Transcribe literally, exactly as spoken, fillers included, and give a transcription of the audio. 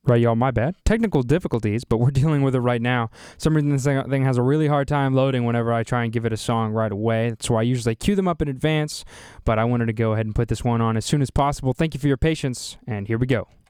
Right, y'all, my bad. Technical difficulties, but we're dealing with it right now. Some reason this thing has a really hard time loading whenever I try and give it a song right away. That's why I usually cue them up in advance, but I wanted to go ahead and put this one on as soon as possible. Thank you for your patience, and here we go.